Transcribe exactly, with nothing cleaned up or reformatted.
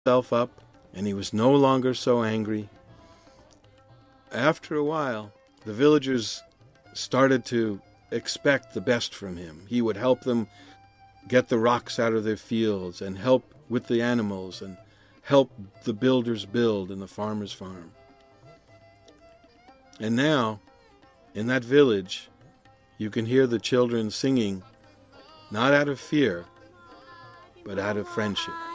himself up, and he was no longer so angry. After a while, the villagers started to expect the best from him. He would help them get the rocks out of their fields and help with the animals and help the builders build in the farmer's farm. And now, in that village, you can hear the children singing, not out of fear, but out of friendship.